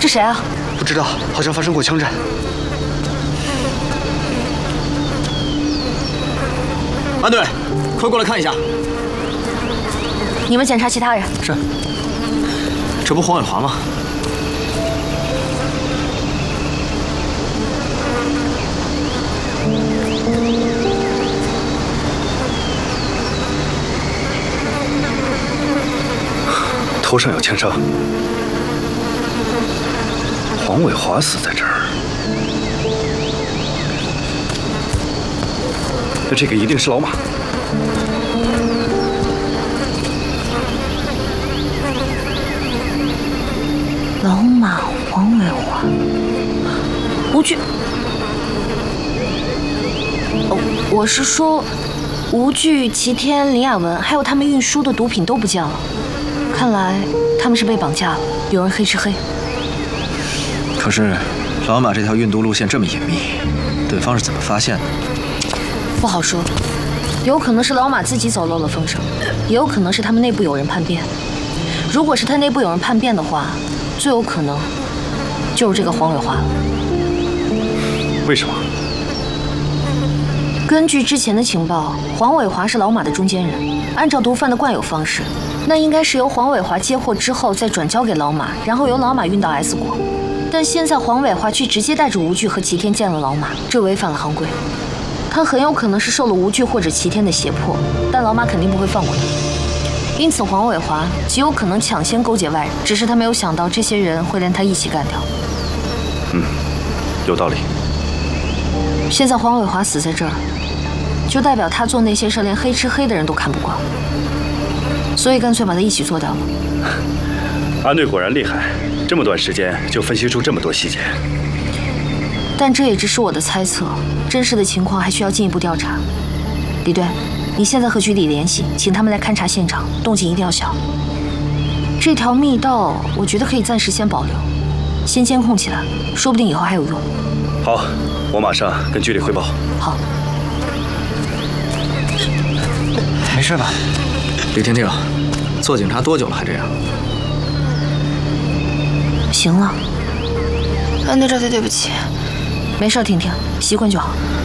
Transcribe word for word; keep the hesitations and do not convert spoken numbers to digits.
是谁啊？ 不知道，好像发生过枪战。 安队，快过来看一下。 你们检查其他人。 是。这不黄伟华吗？ 头上有枪伤，黄伟华死在这儿，那这个一定是老马。 老马、黄伟华、吴惧。哦，我是说，吴惧、齐天、林雅文，还有他们运输的毒品都不见了。 看来他们是被绑架了，有人黑吃黑。 可是，老马这条运毒路线这么隐秘，对方是怎么发现的？ 不好说，有可能是老马自己走漏了风声，也有可能是他们内部有人叛变。如果是他内部有人叛变的话，最有可能就是这个黄伟华。 为什么？ 根据之前的情报，黄伟华是老马的中间人，按照毒贩的惯有方式。 那应该是由黄伟华接货之后再转交给老马，然后由老马运到 S 国。但现在黄伟华却直接带着吴惧和齐天见了老马，这违反了行规。他很有可能是受了吴惧或者齐天的胁迫，但老马肯定不会放过他。因此，黄伟华极有可能抢先勾结外人，只是他没有想到这些人会连他一起干掉。 嗯，有道理。 现在黄伟华死在这儿，就代表他做那些事连黑吃黑的人都看不惯。 所以干脆把他一起做掉了。 安队果然厉害，这么短时间就分析出这么多细节。 但这也只是我的猜测，真实的情况还需要进一步调查。李队，你现在和局里联系，请他们来勘察现场，动静一定要小。这条密道，我觉得可以暂时先保留，先监控起来，说不定以后还有用。 好，我马上跟局里汇报。 好。 没事吧？ 李婷婷，做警察多久了还这样？ 行了， 安队长，对不起。 没事，婷婷，习惯就好。